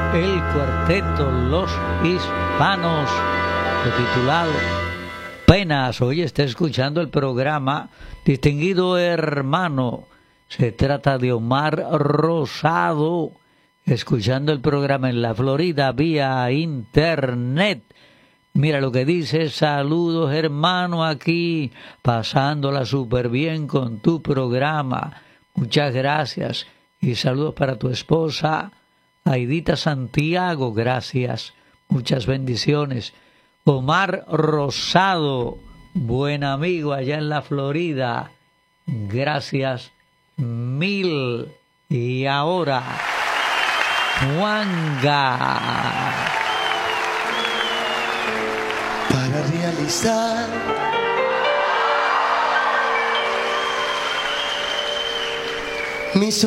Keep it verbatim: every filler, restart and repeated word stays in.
el cuarteto Los Hispanos, titulado Penas. Hoy está escuchando el programa Distinguido Hermano. Se trata de Omar Rosado, escuchando el programa en la Florida vía internet. Mira lo que dice: saludos hermano, aquí pasándola súper bien con tu programa. Muchas gracias. Y saludos para tu esposa Aidita Santiago, gracias. Muchas bendiciones. Omar Rosado, buen amigo allá en la Florida. Gracias mil. Y ahora, Juanga. Para realizar mis